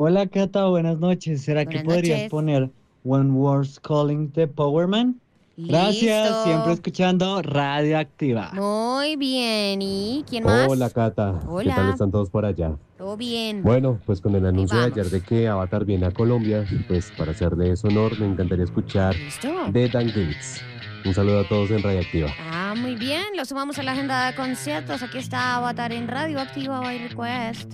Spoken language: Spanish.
Hola Cata, buenas noches. ¿Será que Buenas podrías noches. poner One Words Calling the Power Man? Gracias, siempre Listo. escuchando Radioactiva. Muy bien. ¿Y quién Hola más? Cata, ¿qué tal Hola. están todos por allá? Todo bien. Bueno, pues con el Ahí anuncio de ayer de vamos. que Avatar viene a Colombia, pues para hacerle eso honor me encantaría escuchar ¿Listo? Dead and Gates. Un saludo a todos en Radioactiva. Ah, muy bien. Lo sumamos a la agenda de conciertos. Aquí está Avatar en Radioactiva by Request.